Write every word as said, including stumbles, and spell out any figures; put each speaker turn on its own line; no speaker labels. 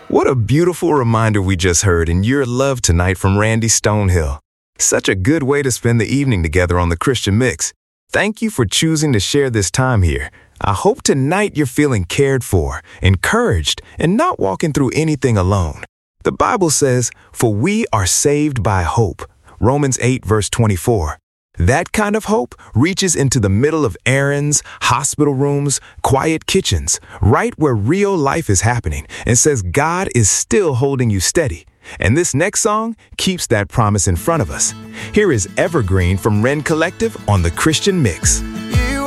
What a beautiful reminder we just heard in Your Love Tonight from Randy Stonehill. Such a good way to spend the evening together on the Christian Mix. Thank you for choosing to share this time here. I hope tonight you're feeling cared for, encouraged, and not walking through anything alone. The Bible says, "For we are saved by hope." Romans eight verse twenty-four. That kind of hope reaches into the middle of errands, hospital rooms, quiet kitchens, right where real life is happening, and says God is still holding you steady. And this next song keeps that promise in front of us. Here is Evergreen from Ren Collective on the Christian Mix.